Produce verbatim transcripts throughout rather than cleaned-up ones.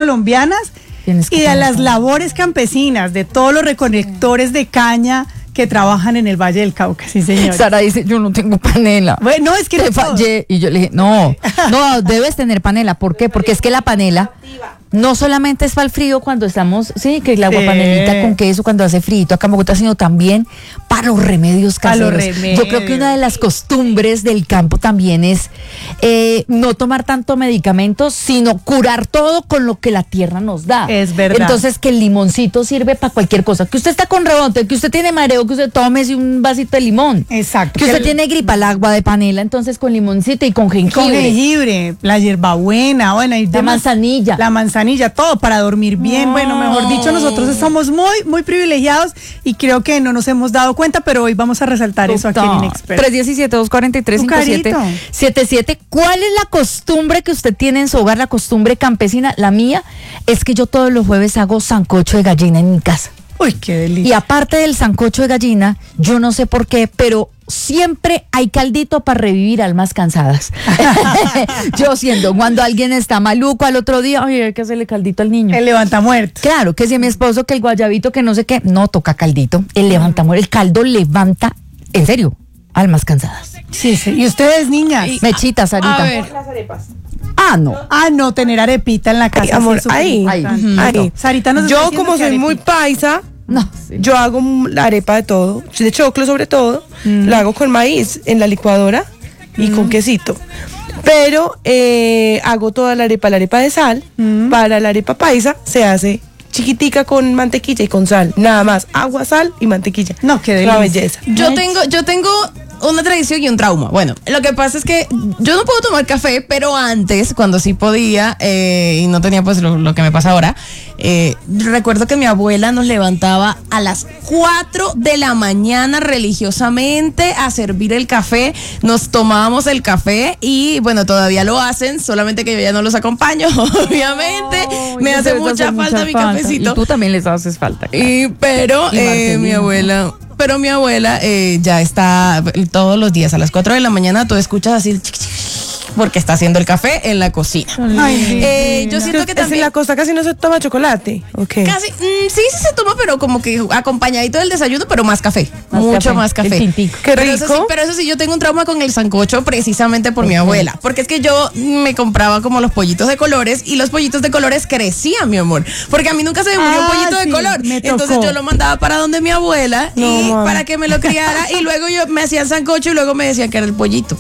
colombianas y de las labores campesinas, de todos los recolectores de caña que trabajan en el Valle del Cauca, sí señor. Sara dice, yo no tengo panela. Bueno, es que te no fallé. Y yo le dije, no, no, debes tener panela. ¿Por qué? Porque es que la panela no solamente es para el frío cuando estamos, sí, que el agua Sí. panelita con queso cuando hace frío acá en Bogotá, sino también para los remedios caseros. Para los remedios. Yo creo que una de las costumbres del campo también es eh, no tomar tanto medicamentos, sino curar todo con lo que la tierra nos da. Es verdad. Entonces, que el limoncito sirve para cualquier cosa. Que usted está con rebote, que usted tiene mareo, que usted tómese un vasito de limón. Exacto. Que usted el- tiene gripa, el agua de panela, entonces con limoncito y con jengibre. Con jengibre, la hierbabuena, bueno, y La demás- manzanilla. La manzanilla, todo para dormir bien. No. Bueno, mejor dicho, nosotros estamos muy, muy privilegiados y creo que no nos hemos dado cuenta, pero hoy vamos a resaltar eso aquí en Inexperto. tres diecisiete, dos cuarenta y tres, cincuenta y siete setenta y siete. ¿Cuál es la costumbre que usted tiene en su hogar, la costumbre campesina? La mía es que yo todos los jueves hago sancocho de gallina en mi casa. Uy, qué Y delicia. aparte del sancocho de gallina, yo no sé por qué, pero siempre hay caldito para revivir almas cansadas. Yo siento, cuando alguien está maluco al otro día, ay, hay que hacerle caldito al niño. El levantamuertos. Claro, que si mi esposo, que el guayabito, que no sé qué, no toca caldito. El levantamos, el caldo levanta, en serio, almas cansadas. Sí, sí. ¿Y ustedes, niñas? Mechita, Sarita. A ver, Ah, no. Ah, no, tener arepita en la casa. Ay, amor, sí, súper ahí, importante. ahí. Sarita nos está Yo diciendo como que soy muy arepita. paisa, No. Sí. yo hago la arepa de todo, de choclo sobre todo, la hago con maíz en la licuadora y con quesito. Pero eh, hago toda la arepa, la arepa de sal. Para la arepa paisa se hace chiquitica con mantequilla y con sal. Nada más, agua, sal y mantequilla. No, qué Una delicia. belleza. Yo tengo, yo tengo una tradición y un trauma. Bueno, lo que pasa es que yo no puedo tomar café, pero antes, cuando sí podía, eh, y no tenía pues lo, lo que me pasa ahora, eh, recuerdo que mi abuela nos levantaba a las cuatro de la mañana religiosamente a servir el café. Nos tomábamos el café y bueno, todavía lo hacen, solamente que yo ya no los acompaño, obviamente. me hace mucha falta mi cafecito. Y tú también les haces falta. claro. Y pero Y eh, Marcelino. mi abuela, pero mi abuela eh, ya está todos los días a las cuatro de la mañana, tú escuchas así chic, chic, porque está haciendo el café en la cocina. Ay, sí. Eh, yo siento que Es en también la costa casi no se toma chocolate. Okay. casi mm, sí, sí se toma, pero como que acompañadito del desayuno, pero más café, Más mucho café, más el café. tintico. Qué Pero eso, rico. sí, pero eso sí, yo tengo un trauma con el sancocho precisamente por mi abuela, porque es que yo me compraba como los pollitos de colores y los pollitos de colores crecían, mi amor, porque a mí nunca se me murió Ah, un pollito sí, de color. me Entonces tocó. yo lo mandaba para donde mi abuela No, y mami. para que me lo criara y luego yo me hacían sancocho y luego me decían que era el pollito.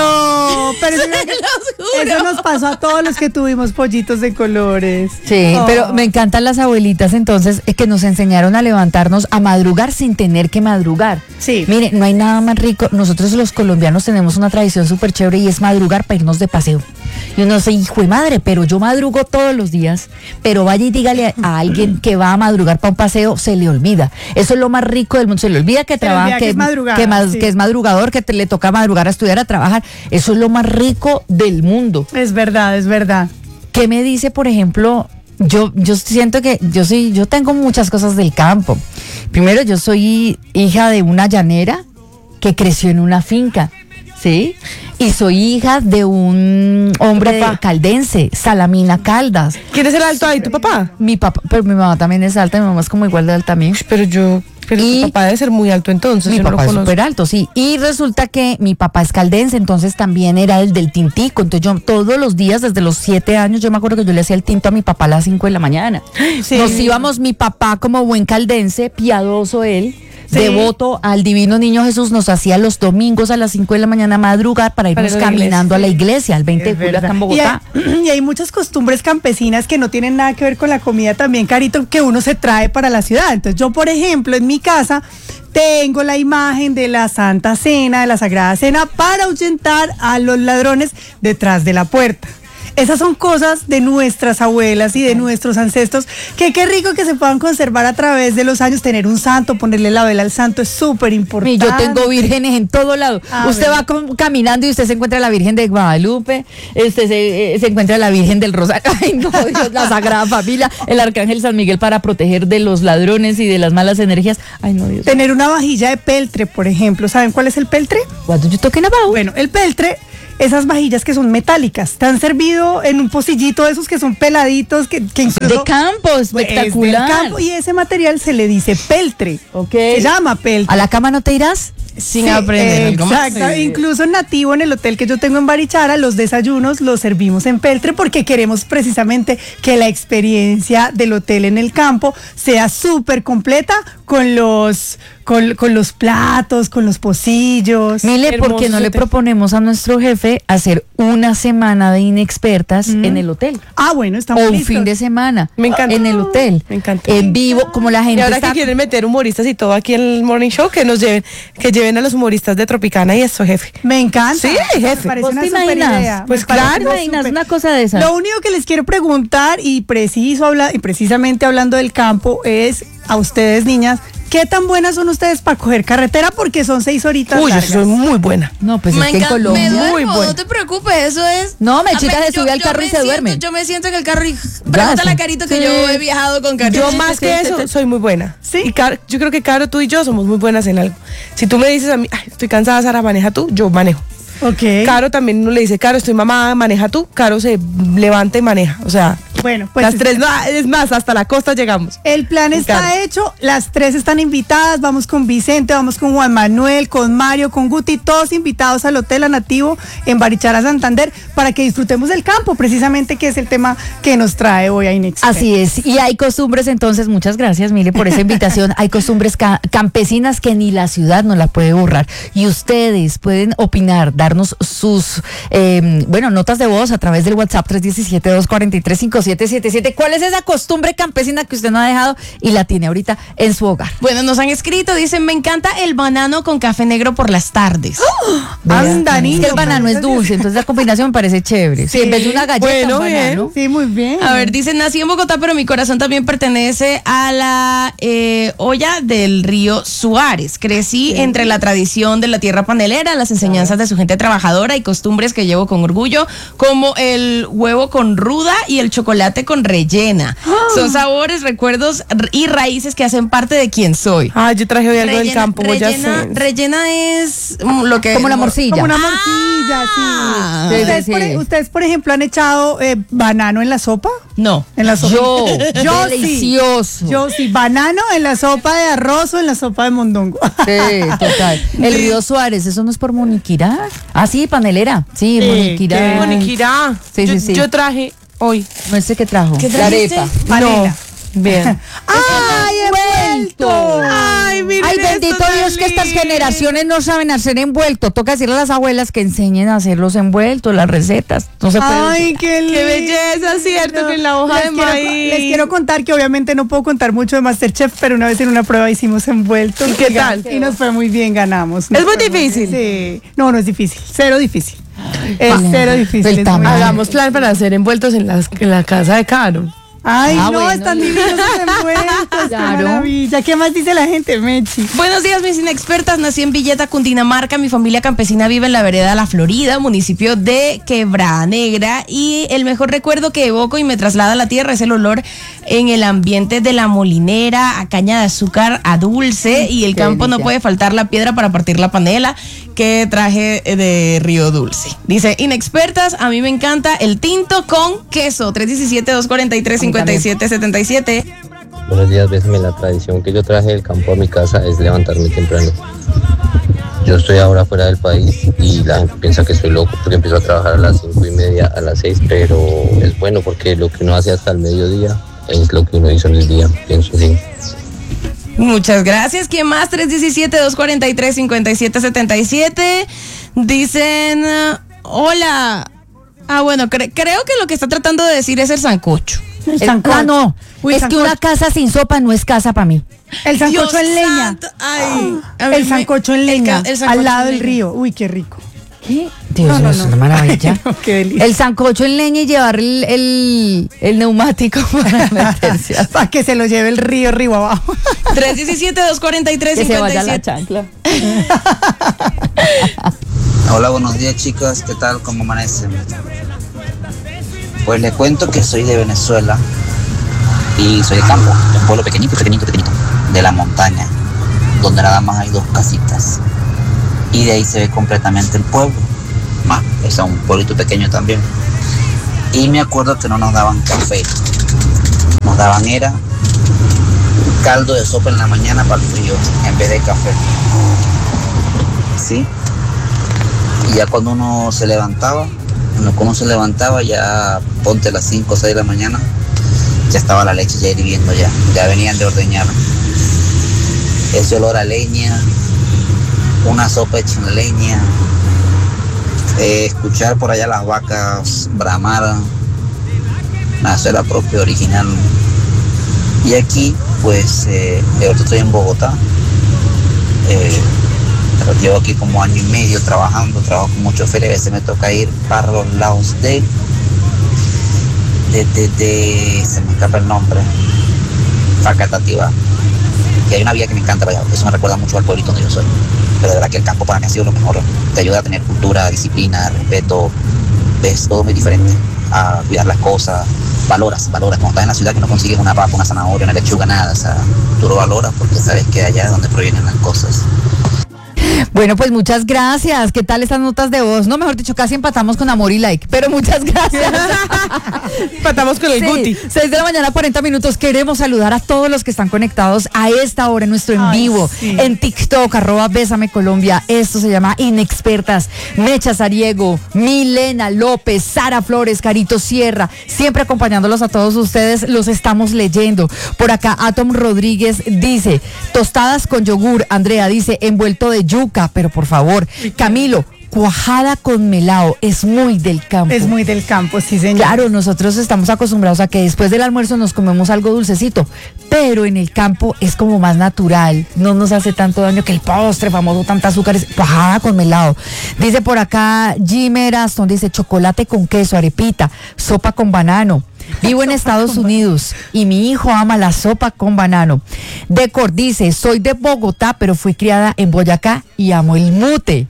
No, pero eso, Se los juro. eso nos pasó a todos los que tuvimos pollitos de colores. Sí, Oh. pero me encantan las abuelitas entonces eh, que nos enseñaron a levantarnos a madrugar sin tener que madrugar. Sí. Mire, no hay nada más rico. Nosotros los colombianos tenemos una tradición súper chévere y es madrugar para irnos de paseo. Y uno dice, hijo de madre, pero yo madrugo todos los días, pero vaya y dígale a, a alguien que va a madrugar para un paseo, se le olvida. Eso es lo más rico del mundo. Se le olvida que Se le trabaja, olvida que es madrugar, que, ma- sí. que es madrugador, que te- le toca madrugar a estudiar, a trabajar. Eso es lo más rico del mundo. Es verdad, es verdad. ¿Qué me dice, por ejemplo? Yo, yo siento que yo soy, yo tengo muchas cosas del campo. Primero, yo soy hija de una llanera que creció en una finca, ¿sí? Y soy hija de un hombre de papá? caldense, Salamina Caldas. ¿Quién es el alto ahí, tu papá? Mi papá, pero mi mamá también es alta, mi mamá es como igual de alta a mí. Pero yo, pero Y- tu papá debe ser muy alto entonces. Mi yo no papá lo es conozco. súper alto, sí. Y resulta que mi papá es caldense, entonces también era el del tintico. Entonces yo todos los días, desde los siete años, yo me acuerdo que yo le hacía el tinto a mi papá a las cinco de la mañana. Sí. Nos íbamos, mi papá como buen caldense, piadoso él, Sí. devoto al divino niño Jesús, nos hacía los domingos a las cinco de la mañana madrugar para Para irnos ir a la caminando a la iglesia, al veinte Es de julio acá en verdad. Y hay, Bogotá. y hay muchas costumbres campesinas que no tienen nada que ver con la comida también, Carito, que uno se trae para la ciudad. Entonces yo, por ejemplo, en mi casa tengo la imagen de la Santa Cena, de la Sagrada Cena, para ahuyentar a los ladrones detrás de la puerta. Esas son cosas de nuestras abuelas y de nuestros ancestros, que qué rico que se puedan conservar a través de los años. Tener un santo, ponerle la vela al santo es súper importante. Y yo tengo vírgenes en todo lado. A usted ver. va com- caminando y usted se encuentra la Virgen de Guadalupe, este se, eh, se encuentra la Virgen del Rosario, ay no, Dios, la Sagrada Familia, el Arcángel San Miguel para proteger de los ladrones y de las malas energías. Ay no, Dios. Tener una vajilla de peltre, por ejemplo. ¿Saben cuál es el peltre? What do you talking about? Bueno, el peltre esas vajillas que son metálicas. Te han servido en un pocillito de esos que son peladitos, que, que incluso... De campo, espectacular. Es del campo, y ese material se le dice peltre. Ok. Se llama peltre. ¿A la cama no te irás? Sin Sí, aprender algo más. exacto. Sí. Incluso en Nativo, en el hotel que yo tengo en Barichara, los desayunos los servimos en peltre porque queremos precisamente que la experiencia del hotel en el campo sea súper completa con los, con, con los platos, con los pocillos. Mire, ¿por qué Hermoso no le hotel. proponemos a nuestro jefe hacer una semana de inexpertas en el hotel? Ah, bueno, O estamos un listos. fin de semana Me encanta. en el hotel. Me encanta. En vivo, como la Y gente ahora está... que quieren meter humoristas y todo aquí en el Morning Show, que nos lleven, que lleven a los humoristas de Tropicana y eso, jefe. Me encanta. Sí, jefe. Me parece ¿Vos una te super imaginas? idea. Pues Me parece claro. ¿Te imaginas súper. una cosa de esas? Lo único que les quiero preguntar, y preciso habla, y precisamente hablando del campo, es a ustedes, niñas, ¿qué tan buenas son ustedes para coger carretera? Porque son seis horitas Uy, yo largas. soy muy buena. No, pues Me es que en encanta, me Colombia... duermo, muy bueno. no te preocupes, eso es. No, Mechita Apenas se sube yo- al yo carro y me se siento- duerme. Yo me siento en el carro y pregúntale a Carito que Sí. yo he viajado con Carito. Yo más que eso soy muy buena. Sí. Y Car- yo creo que Caro, tú y yo somos muy buenas en algo. Si tú me dices a mí, "Ay, estoy cansada, Sara, maneja tú", yo manejo. Ok. Caro también uno le dice, Caro, estoy mamá, maneja tú. Caro se levanta y maneja. O sea, Bueno, pues las es- tres, no, es más, hasta la costa llegamos. El plan está Claro. hecho, las tres están invitadas, vamos con Vicente, vamos con Juan Manuel, con Mario, con Guti, todos invitados al Hotel A Nativo en Barichara, Santander, para que disfrutemos del campo, precisamente, que es el tema que nos trae hoy a Inexperta. Así es, y hay costumbres entonces, muchas gracias, mire, por esa invitación. Hay costumbres ca- campesinas que ni la ciudad no la puede borrar. Y ustedes pueden opinar, darnos sus, eh, bueno, notas de voz a través del WhatsApp tres uno siete, dos cuatro tres, cinco siete siete siete. ¿Cuál es esa costumbre campesina que usted no ha dejado y la tiene ahorita en su hogar? Bueno, nos han escrito, dicen, me encanta el banano con café negro por las tardes. Anda, Es niño, que el banano es parece- dulce, entonces la combinación me parece chévere. Sí, en vez de una galleta, Bueno, un bien. banano. Sí, muy bien. A ver, dicen, nací en Bogotá, pero mi corazón también pertenece a la eh, olla del río Suárez. Crecí entre la tradición de la tierra panelera, las enseñanzas de su gente trabajadora y costumbres que llevo con orgullo, como el huevo con ruda y el chocolate con rellena. Son sabores, recuerdos r- y raíces que hacen parte de quien soy. Ah, yo traje hoy algo del Rellena- campo, voy a rellena, hacer. rellena es mm, lo que... Como la morcilla. Como una morcilla, Ah. sí. Sí, ¿Ustedes, sí, por, sí. ustedes, por ejemplo, han echado eh, banano en la sopa? No. En la sopa. Yo, Yo sí. delicioso. Yo sí, banano en la sopa de arroz o en la sopa de mondongo. Sí, total. El río Suárez, ¿eso no es por Moniquirá? Ah, sí, panelera. Sí, Sí, Moniquirá. qué Moniquirá. Sí, yo, sí, sí. yo traje hoy. No sé qué trajo. ¿Qué La trajiste? arepa. Panela. Bien. ¡Ay, envuelto! Ay, miren Ay, esto bendito tan Dios que estas lindo. generaciones no saben hacer envuelto. Toca decirle a las abuelas que enseñen a hacer los envueltos, las recetas. No se puede. Ay, qué lindo. Qué belleza, cierto, que en la hoja les de quiero, maíz. Les quiero contar que obviamente no puedo contar mucho de Masterchef, pero una vez en una prueba hicimos envuelto. ¿Y qué tal? Y nos fue muy bien, ganamos. Nos ¿Es muy fue difícil? bien. Sí. No, no es difícil. Cero difícil. Es Vale. cero difícil. El es muy tamaño. bien. Hagamos plan para hacer envueltos en, las, en la casa de Caro. Ay, Ah, no, bueno, están y- divinos los envueltos. Claro. Qué maravilla. ¿Qué más dice la gente, Mechi? Buenos días, mis inexpertas. Nací en Villeta, Cundinamarca. Mi familia campesina vive en la vereda La Florida, municipio de Quebrada Negra. Y el mejor recuerdo que evoco y me traslada a la tierra es el olor en el ambiente de la molinera, a caña de azúcar, a dulce. Y el Qué campo no delicia. puede faltar la piedra para partir la panela que traje de Río Dulce. Dice, inexpertas, a mí me encanta el tinto con queso. tres uno siete, dos cuatro tres, cinco siete siete siete. Buenos días, bésame. La tradición que yo traje del campo a mi casa es levantarme temprano. Yo estoy ahora fuera del país y la gente piensa que soy loco porque empiezo a trabajar a las cinco y media, a las seis, pero es bueno porque lo que uno hace hasta el mediodía es lo que uno hizo en el día, pienso así. Muchas gracias. ¿Quién más? tres uno siete, dos cuatro tres, cinco siete siete siete. Dicen, uh, hola. Ah, bueno, cre- creo que lo que está tratando de decir es el sancocho. El El- sancocho. ah, no. Uy, es sancocho. que una casa sin sopa no es casa para mí. El sancocho Dios en leña. santo, ay, a mí El me- sancocho en el leña. ca- el sancocho al lado en del leña. río. Uy, qué rico. ¿Qué? Dios No, mío, no, es no. una maravilla. Ay, no, qué delicia. El sancocho en leña y llevar el, el, el neumático para meterse a- Para que se lo lleve el río río abajo. tres uno siete, dos cuatro tres, que se cinco vaya la siete. chancla. Hola, buenos días chicas, ¿qué tal? ¿Cómo amanecen? Pues les cuento que soy de Venezuela y soy de campo, de un pueblo pequeñito, pequeñito, pequeñito, de la montaña, donde nada más hay dos casitas y de ahí se ve completamente el pueblo. más, es un pueblito pequeño también. Y me acuerdo que no nos daban café, nos daban era caldo de sopa en la mañana para el frío, en vez de café. ¿Sí? Y ya cuando uno se levantaba, cuando uno se levantaba ya ponte a las cinco o seis de la mañana, ya estaba la leche ya hirviendo ya, ya venían de ordeñar. Ese olor a leña, una sopa hecha en leña, eh, escuchar por allá las vacas bramar, nada, eso era propio, original. Y aquí, pues, eh, ahorita estoy en Bogotá, eh, pero llevo aquí como año y medio trabajando, trabajo con muchos choferes, a veces me toca ir para los lados de, de, de, de, se me escapa el nombre, Facatativá. Y hay una vía que me encanta, vaya, eso me recuerda mucho al pueblito donde yo soy. Pero de verdad que el campo para mí ha sido lo mejor. Te ayuda a tener cultura, disciplina, respeto, ves todo muy diferente, a cuidar las cosas, valoras, valoras. Cuando estás en la ciudad que no consigues una papa, una zanahoria, una lechuga, nada, o sea, tú lo valoras porque sabes que allá es donde provienen las cosas. Bueno, pues muchas gracias. ¿Qué tal estas notas de voz? No, mejor dicho, casi empatamos con amor y like, pero muchas gracias. Empatamos con el Sí, Guti. seis de la mañana, cuarenta minutos. Queremos saludar a todos los que están conectados a esta hora en nuestro en Ay, vivo, sí. en TikTok, arroba Bésame Colombia. Esto se llama Inexpertas. Mecha Sariego, Milena López, Sara Flores, Carito Sierra, siempre acompañándolos a todos ustedes. Los estamos leyendo. Por acá, Atom Rodríguez dice, tostadas con yogur. Andrea dice, envuelto de yuca, pero por favor. Camilo, cuajada con melao, es muy del campo. Es muy del campo, sí, señor. Claro, nosotros estamos acostumbrados a que después del almuerzo nos comemos algo dulcecito, pero en el campo es como más natural, no nos hace tanto daño que el postre famoso, tanta azúcar, es cuajada con melao. Dice por acá Jimmy Aston, dice chocolate con queso, arepita, sopa con banano. Vivo en Estados Unidos y mi hijo ama la sopa con banano. Decor dice, soy de Bogotá, pero fui criada en Boyacá y amo el mute.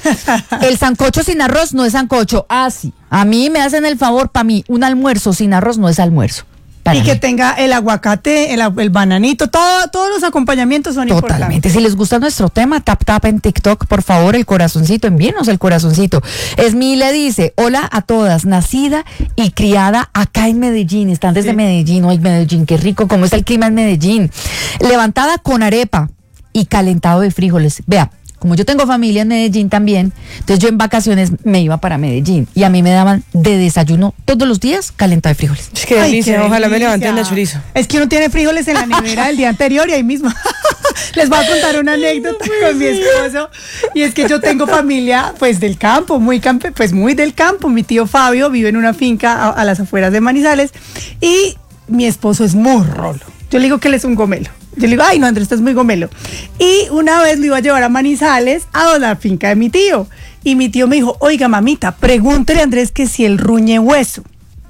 El sancocho sin arroz no es sancocho. Ah, sí. A mí me hacen el favor, para mí, un almuerzo sin arroz no es almuerzo. Para Y mí. que tenga el aguacate, el, el bananito, todo, todos los acompañamientos son Totalmente. importantes. Si les gusta nuestro tema, tap tap en TikTok, por favor, el corazoncito, envíenos el corazoncito. Esmile dice, hola a todas, nacida y criada acá en Medellín, están desde Sí. Medellín, hoy Medellín, qué rico, cómo está el clima en Medellín. Levantada con arepa y calentado de frijoles. Vea, como yo tengo familia en Medellín también, entonces yo en vacaciones me iba para Medellín y a mí me daban de desayuno todos los días calentado de frijoles. Es que Ay, delicia, qué ojalá me delicia. levanten la chorizo. Es que uno tiene frijoles en la nevera del día anterior y ahí mismo. Les voy a contar una anécdota con mi esposo. Y es que yo tengo familia, pues, del campo, muy campe, pues muy del campo. Mi tío Fabio vive en una finca a, a las afueras de Manizales y mi esposo es muy rolo. Yo le digo que él es un gomelo. Yo le digo, ay, no, Andrés, estás muy gomelo. Y una vez lo iba a llevar a Manizales, a la finca de mi tío. Y mi tío me dijo, oiga, mamita, pregúntele a Andrés que si él ruñe hueso.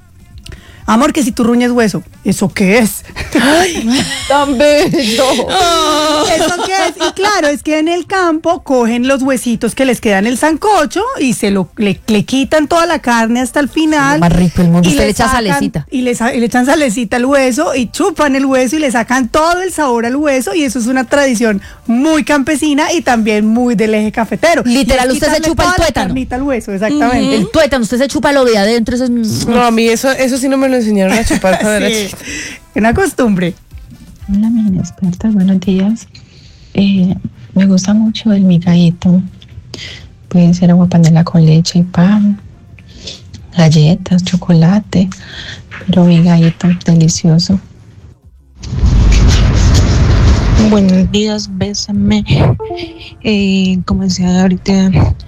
Amor, que si tú ruñes hueso, ¿eso qué es? ¡Tan bello! ¿Eso qué es? Y claro, es que en el campo cogen los huesitos que les quedan en el sancocho y se lo le, le quitan toda la carne hasta el final. Lo más rico del mundo. Y Usted le echa salecita. Y le, sa- y le echan salecita al hueso y chupan el hueso y le sacan todo el sabor al hueso, y eso es una tradición muy campesina y también muy del eje cafetero. Literal, Y es usted se quitarle chupa el toda la tuétano. carnita al hueso, exactamente. El tuétano, usted se chupa lo de adentro, eso es... No, a mí eso, eso sí no me lo enseñaron a chupar cuando era Sí, chiquita. una costumbre. Hola, mis inexpertas, buenos días. Eh, me gusta mucho el migadito. Puede ser agua panela con leche y pan, galletas, chocolate, pero migadito, delicioso. Buenos días, bésame. Eh, como decía ahorita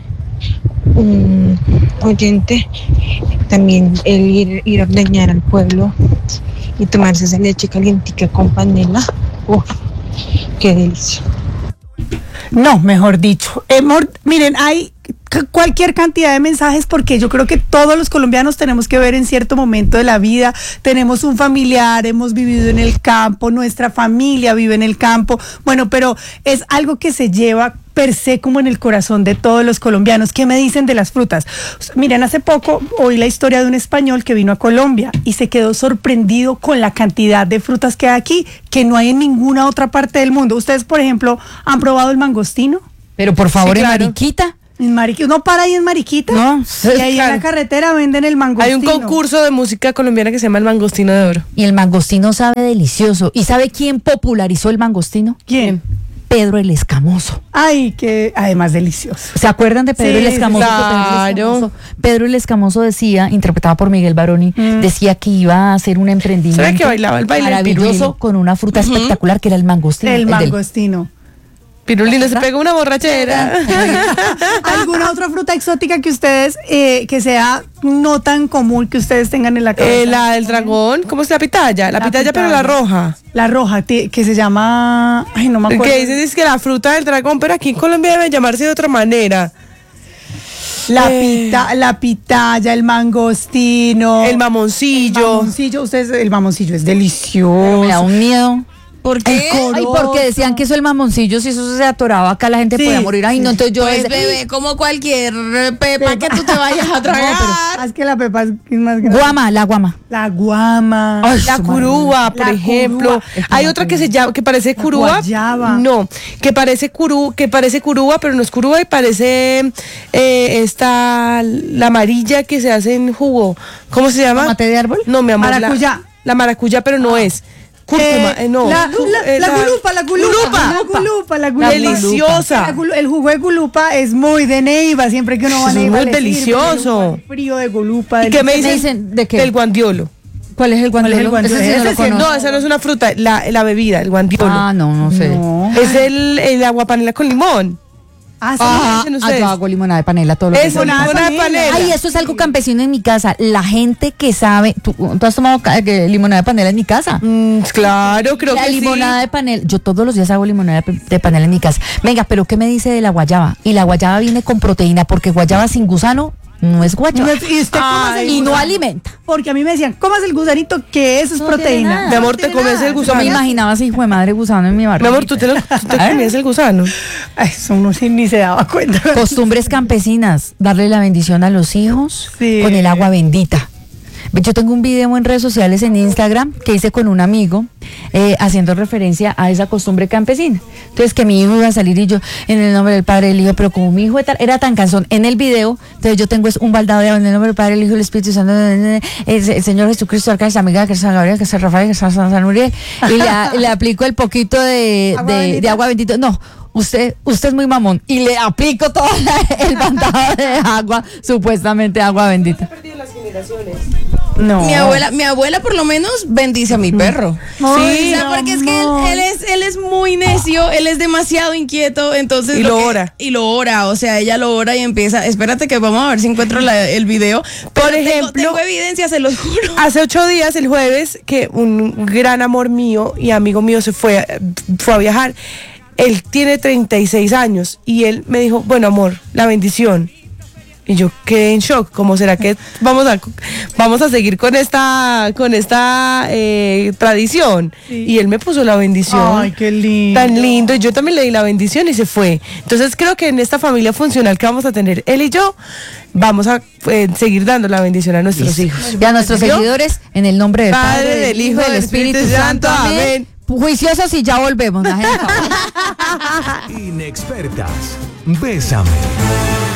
un oyente, también el ir, ir a ordeñar al pueblo y tomarse esa leche calientica con panela. ¡Uf! ¡Qué delicia! No, mejor dicho. Hemos, miren, hay c- cualquier cantidad de mensajes porque yo creo que todos los colombianos tenemos que ver en cierto momento de la vida. Tenemos un familiar, hemos vivido en el campo, nuestra familia vive en el campo. Bueno, pero es algo que se lleva per se como en el corazón de todos los colombianos. ¿Qué me dicen de las frutas? Miren, hace poco oí la historia de un español que vino a Colombia y se quedó sorprendido con la cantidad de frutas que hay aquí, que no hay en ninguna otra parte del mundo. ¿Ustedes, por ejemplo, han probado el mangostino? Pero por favor, Sí, en claro. Mariquita, En Mariquita, uno para ahí en Mariquita. No, Y ahí en la carretera venden el mangostino. Hay un concurso de música colombiana que se llama el Mangostino de Oro. Y el mangostino sabe delicioso. ¿Y sabe quién popularizó el mangostino? ¿Quién? Pedro el Escamoso. Ay, que además delicioso. ¿Se acuerdan de Pedro Sí, el Escamoso? claro. Pedro el Escamoso, Pedro el Escamoso decía, interpretado por Miguel Baroni, Mm. decía que iba a hacer un emprendimiento ¿Sabe que bailaba el baile del maravilloso pirulino? con una fruta espectacular que era el mangostino. El del- mangostino. Pirulino se pega una borrachera. ¿Alguna otra fruta exótica que ustedes, eh, que sea no tan común que ustedes tengan en la cabeza? Eh, la del dragón, ¿cómo es la pitaya? La, La pitaya, pero la pitaya. roja. La roja, ti- que se llama... Ay, no me acuerdo. Que dicen es que la fruta del dragón, pero aquí en Colombia debe llamarse de otra manera. La, Eh. pita, la pitaya, el mangostino. El mamoncillo. El mamoncillo, ustedes, el mamoncillo es Pero delicioso. me da un miedo. ¿Por qué? coro- Ay, porque decían que eso el mamoncillo, si eso se atoraba acá, la gente Sí, podía morir. Ay, no, entonces yo... Pues ese- bebé, como cualquier pepa que tú te vayas a tragar. Ah, es que la pepa es más grande. Guama, la guama. La guama. Ay, La su curúa, por La ejemplo. curúa. Hay otra que se llama, que parece curúa. guayaba. No, que parece curú, que parece curúa, pero no es curúa y parece eh, esta la amarilla que se hace en jugo. ¿Cómo se llama? ¿Tomate de árbol? No, mi amor. la- Maracuyá. La, maracuyá, pero no es. Cúrcuma, Eh, eh, no. La, Cu- la, eh, la gulupa, la gulupa. Gulupa. La gulupa, la gulupa. Deliciosa. La gulu- el jugo de gulupa es muy de Neiva, siempre que uno va a Es Neiva. muy le sirve delicioso. un frío de gulupa. ¿Y qué me ¿Qué dicen? me dicen? ¿De qué? Del guandiolo. ¿Cuál es el guandiolo? el guandiolo? Ese sí no lo Ese sí, conozco. No, esa no es una fruta, la, la bebida, el guandiolo. Ah, no, no sé. No. Es el, el agua panela con limón. Ah, sí. Ah, dicen ah, ustedes? yo hago limonada de panela todos los Es días. una Limonada de limonada de panela. Ay, eso es algo campesino en mi casa. La gente que sabe, ¿tú, tú has tomado ca- que limonada de panela en mi casa? Mm, claro, creo La que limonada sí. de panela, yo todos los días hago limonada de, de panela en mi casa. Venga, pero ¿qué me dice de la guayaba? Y la guayaba viene con proteína porque guayaba sin gusano no es guayaba. Y usted cómase el y no gusano. alimenta. Porque a mí me decían, comas el gusanito, que eso es No tiene proteína. nada. Mi amor, te tiene comes nada. el Yo gusano. me imaginaba así, hijo de madre gusano en mi barrio. Mi amor, tú te, lo, tú te ¿Eh? comías el gusano. Ay, eso uno sí ni se daba cuenta. Costumbres campesinas, darle la bendición a los hijos Sí. con el agua bendita. Yo tengo un video en redes sociales en Instagram que hice con un amigo eh, haciendo referencia a esa costumbre campesina. Entonces que mi hijo iba a salir y yo, en el nombre del Padre, del Hijo, pero como mi hijo era- era tan cansón en el video, entonces yo tengo es un baldado de agua en el nombre del Padre, del Hijo y del Espíritu Santo, el, el Señor Jesucristo, Arcángel, San Miguel, que es San Gabriel, que es San Rafael, que es San, San Uriel, y le, le aplico el poquito de, ¿Agua de, bendita? de agua bendita. No. Usted, usted es muy mamón y le aplico todo la- el bandado de agua, supuestamente agua bendita. No. Mi abuela, mi abuela por lo menos bendice a mi perro. Ay, Sí, o sea, mi porque es que él, amor. él es, él es muy necio, él es demasiado inquieto, entonces Y lo que- ora. y lo ora, o sea, ella lo ora y empieza. Espérate que vamos a ver si encuentro la- el video. Pero Por tengo- ejemplo- tengo evidencia, se los juro. Hace ocho días, el jueves, que un gran amor mío y amigo mío se fue, a- fue a viajar. Él tiene treinta y seis años y él me dijo, bueno, amor, la bendición. Y yo quedé en shock, ¿cómo será que vamos a vamos a seguir con esta con esta eh, tradición? Sí. Y él me puso la bendición. Ay, qué lindo. Tan lindo, y yo también le di la bendición y se fue. Entonces creo que en esta familia funcional que vamos a tener él y yo, vamos a eh, seguir dando la bendición a nuestros hijos. Y a nuestros ¿Yo? seguidores, en el nombre del Padre, Padre, del Hijo, y del Espíritu Santo. Amén. Juiciosos y ya volvemos. la gente. Inexpertas. Bésame.